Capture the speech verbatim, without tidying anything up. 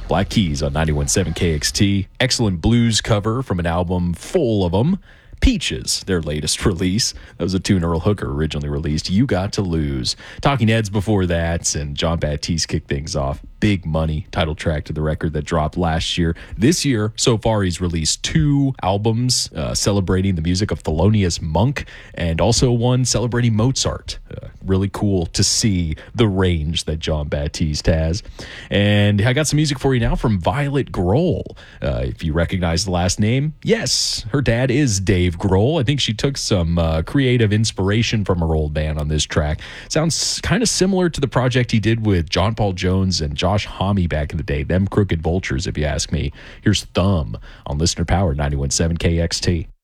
Black Keys on ninety-one point seven K X T. Excellent blues cover from an album full of them. Peaches, their latest release. That was a tune Earl Hooker originally released. You Got to Lose. Talking Heads before that, and John Batiste kicked things off. Big Money, title track to the record that dropped last year. This year, so far, he's released two albums uh, celebrating the music of Thelonious Monk, and also one celebrating Mozart. Uh, really cool to see the range that John Batiste has. And I got some music for you now from Violet Grohl. Uh, if you recognize the last name, yes, her dad is Dave Grohl. I think she took some uh, creative inspiration from her old band on this track. Sounds kind of similar to the project he did with John Paul Jones and Josh Homme back in the day. Them Crooked Vultures, if you ask me. Here's Thumb on Listener Power ninety-one point seven K X T.